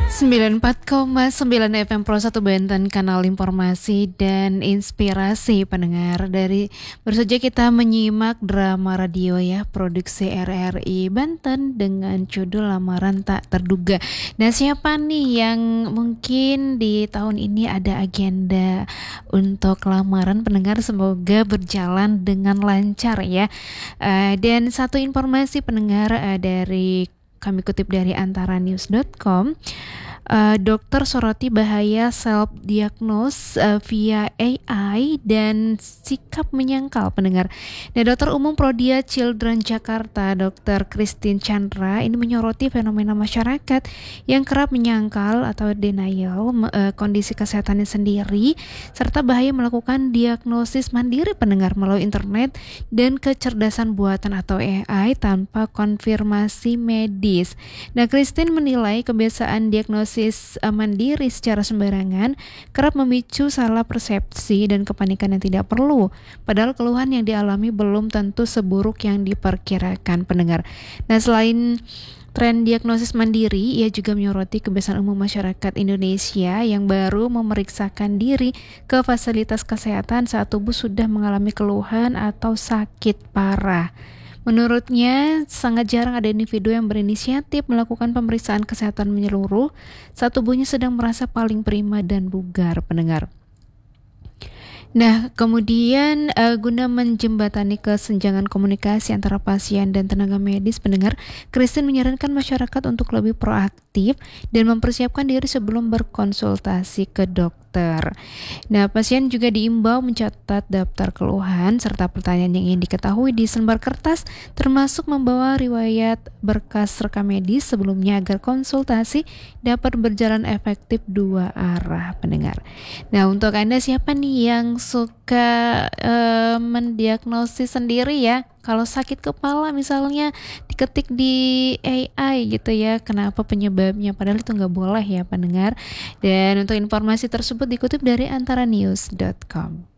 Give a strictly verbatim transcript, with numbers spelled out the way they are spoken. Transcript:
sembilan puluh empat koma sembilan F M Pro satu Banten, kanal informasi dan inspirasi pendengar. Dari baru saja kita menyimak drama radio ya, produksi R R I Banten dengan judul Lamaran Tak Terduga. Nah, siapa nih yang mungkin di tahun ini ada agenda untuk lamaran pendengar? Semoga berjalan dengan lancar ya. Uh, dan satu informasi pendengar uh, dari kami kutip dari antara news dot com. Uh, dokter soroti bahaya self-diagnose uh, via A I dan sikap menyangkal pendengar. Nah, Dokter Umum Prodia Children Jakarta, Dokter Christine Chandra ini menyoroti fenomena masyarakat yang kerap menyangkal atau denial uh, kondisi kesehatannya sendiri serta bahaya melakukan diagnosis mandiri pendengar melalui internet dan kecerdasan buatan atau A I tanpa konfirmasi medis. Nah, Christine menilai kebiasaan diagnosis mandiri secara sembarangan kerap memicu salah persepsi dan kepanikan yang tidak perlu, padahal keluhan yang dialami belum tentu seburuk yang diperkirakan pendengar. Nah, selain tren diagnosis mandiri, ia juga menyoroti kebiasaan umum masyarakat Indonesia yang baru memeriksakan diri ke fasilitas kesehatan saat tubuh sudah mengalami keluhan atau sakit parah. Menurutnya, sangat jarang ada individu yang berinisiatif melakukan pemeriksaan kesehatan menyeluruh saat tubuhnya sedang merasa paling prima dan bugar, pendengar. Nah, kemudian uh, guna menjembatani kesenjangan komunikasi antara pasien dan tenaga medis pendengar, Christine menyarankan masyarakat untuk lebih proaktif dan mempersiapkan diri sebelum berkonsultasi ke dokter. Nah, pasien juga diimbau mencatat daftar keluhan serta pertanyaan yang ingin diketahui di selembar kertas, termasuk membawa riwayat berkas rekam medis sebelumnya agar konsultasi dapat berjalan efektif dua arah, pendengar. Nah, untuk Anda siapa nih yang suka uh, mendiagnosis sendiri ya? Kalau sakit kepala misalnya diketik di A I gitu ya, kenapa penyebabnya? Padahal itu nggak boleh ya pendengar. Dan untuk informasi tersebut dikutip dari antara news dot com.